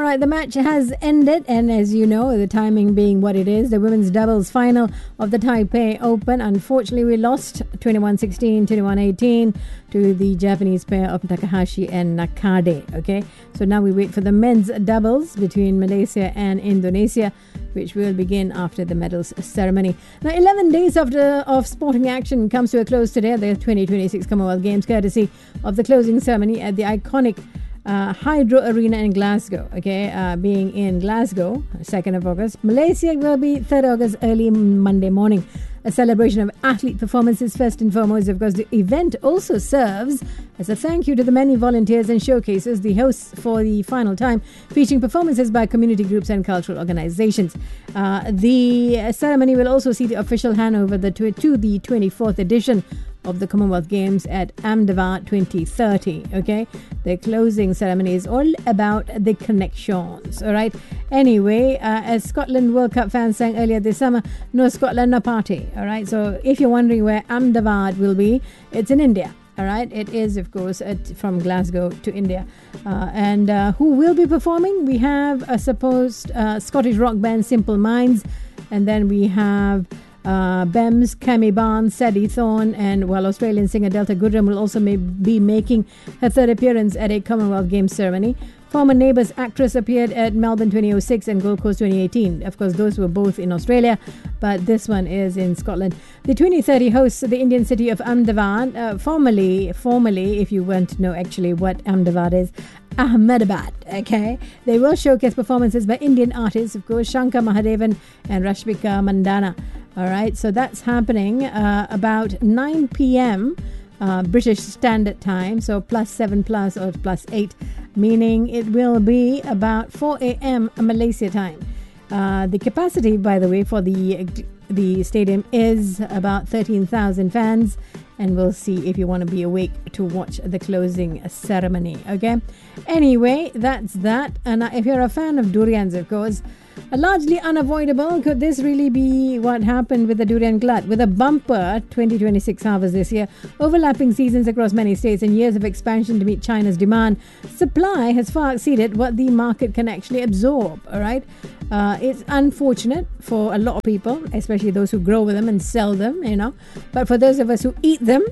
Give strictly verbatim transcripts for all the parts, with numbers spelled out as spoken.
right, the match has ended, and as you know, the timing being what it is, the women's doubles final of the Taipei Open. Unfortunately, we lost twenty-one sixteen, twenty-one eighteen to the Japanese pair of Takahashi and Nakade. Okay, so now we wait for the men's doubles between Malaysia and Indonesia, which will begin after the medals ceremony. Now, eleven days after of sporting action comes to a close today at the twenty twenty-six Commonwealth Games, courtesy of the closing ceremony at the iconic Uh, Hydro Arena in Glasgow, okay, uh, being in Glasgow, second of August. Malaysia will be third of August, early Monday morning. A celebration of athlete performances first and foremost. Of course, the event also serves as a thank you to the many volunteers and showcases the hosts for the final time, featuring performances by community groups and cultural organizations. Uh, the ceremony will also see the official handover the tw- to the twenty-fourth edition of the Commonwealth Games at Ahmedabad twenty thirty. Okay, the closing ceremony is all about the connections. All right. Anyway, uh, as Scotland World Cup fans sang earlier this summer, no Scotland, no party. All right. So if you're wondering where Ahmedabad will be, it's in India. All right. It is, of course, at, from Glasgow to India. Uh, and uh, who will be performing? We have a supposed uh, Scottish rock band Simple Minds, and then we have Uh, Bems, Cami Barnes, Sadie Thorne, and while Australian singer Delta Goodrem will also may be making her third appearance at a Commonwealth Games ceremony. Former Neighbours actress appeared at Melbourne twenty oh six and Gold Coast twenty eighteen. Of course, those were both in Australia, but this one is in Scotland. The twenty thirty hosts the Indian city of Ahmedabad, uh, formerly, formerly, if you want to know actually what Ahmedabad is, Ahmedabad, okay? They will showcase performances by Indian artists, of course, Shankar Mahadevan and Rashmika Mandana. All right, so that's happening uh, about nine p.m. Uh, British Standard Time, so plus seven plus or plus eight, meaning it will be about four a.m. Malaysia time. Uh, the capacity, by the way, for the the stadium is about thirteen thousand fans, and we'll see if you want to be awake to watch the closing ceremony. Okay. Anyway, that's that. And if you're a fan of durians, of course, largely unavoidable. Could this really be what happened with the durian glut? With a bumper twenty twenty-six harvest this year, overlapping seasons across many states, and years of expansion to meet China's demand, supply has far exceeded what the market can actually absorb. All right, uh, it's unfortunate for a lot of people, especially those who grow them and sell them. You know, but for those of us who eat them,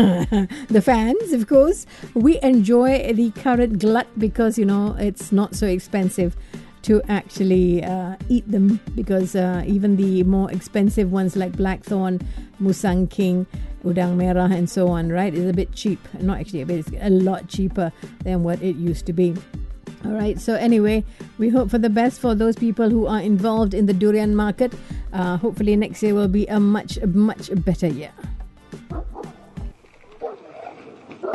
the fans, of course, we enjoy the current glut because you know it's not so expensive to actually uh, eat them, because uh, even the more expensive ones like blackthorn, musang king, udang merah and so on, right, is a bit cheap. Not actually a bit, it's a lot cheaper than what it used to be. All right, so anyway, we hope for the best for those people who are involved in the durian market. Uh, hopefully next year will be a much, much better year.